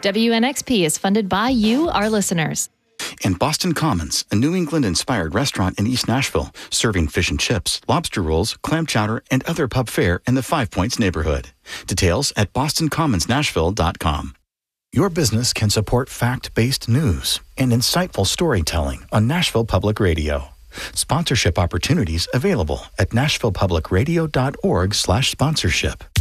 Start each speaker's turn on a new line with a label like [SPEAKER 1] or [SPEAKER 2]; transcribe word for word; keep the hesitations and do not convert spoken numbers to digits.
[SPEAKER 1] W N X P is funded by you, our listeners.
[SPEAKER 2] And Boston Commons, a New England-inspired restaurant in East Nashville, serving fish and chips, lobster rolls, clam chowder, and other pub fare in the Five Points neighborhood. Details at boston commons nashville dot com. Your business can support fact-based news and insightful storytelling on Nashville Public Radio. Sponsorship opportunities available at nashville public radio dot org slash sponsorship.